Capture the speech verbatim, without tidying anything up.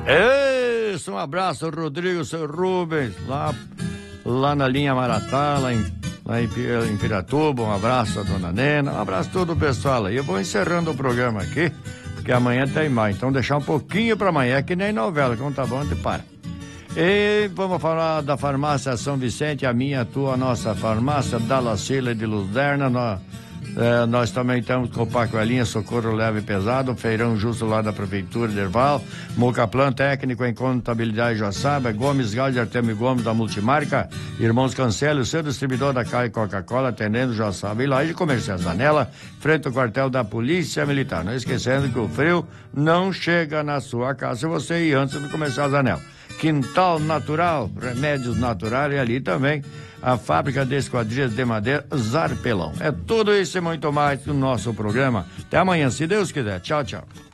Isso, um abraço, Rodrigo, seu Rubens, lá, lá na linha Maratá, lá em, lá em, em Piratuba. Um abraço a dona Nena, um abraço a todo o pessoal aí. Eu vou encerrando o programa aqui, porque amanhã tem mais, então deixar um pouquinho para amanhã, é que nem novela, quando tá bom, te para. E vamos falar da farmácia São Vicente, a minha, a tua, a nossa farmácia, da Lacila de Luzerna. Nós, é, nós também estamos com o Pacoelinha, Socorro Leve e Pesado, Feirão Justo lá da Prefeitura de Erval, Mocaplan Técnico em Contabilidade Joaçaba, Gomes Gás de Artemio Gomes da Multimarca, Irmãos Cancelo, seu distribuidor da Caia e Coca-Cola, atendendo Joaçaba e Laje, Comerciais Zanella, frente ao quartel da Polícia Militar. Não esquecendo que o frio não chega na sua casa se você ir antes de começar a Zanella. Quintal Natural, remédios naturais, e ali também a fábrica de esquadrias de madeira Zarpelão. É tudo isso e muito mais no nosso programa. Até amanhã, se Deus quiser. Tchau, tchau.